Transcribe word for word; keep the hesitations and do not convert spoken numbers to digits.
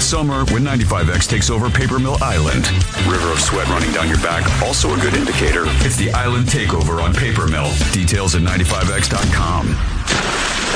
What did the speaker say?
It's summer when ninety-five X takes over Paper Mill Island. River of sweat running down your back, also a good indicator. It's the Island Takeover on Paper Mill. Details at ninety-five X dot com.